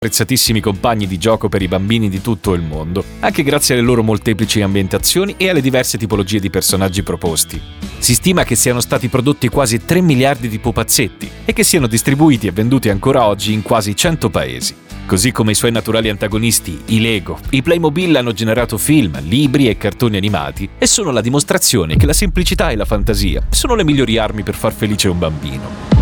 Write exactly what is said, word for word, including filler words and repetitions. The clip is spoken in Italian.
apprezzatissimi compagni di gioco per i bambini di tutto il mondo, anche grazie alle loro molteplici ambientazioni e alle diverse tipologie di personaggi proposti. Si stima che siano stati prodotti quasi tre miliardi di pupazzetti e che siano distribuiti e venduti ancora oggi in quasi cento paesi. Così come i suoi naturali antagonisti, i Lego, i Playmobil hanno generato film, libri e cartoni animati e sono la dimostrazione che la semplicità e la fantasia sono le migliori armi per far felice un bambino.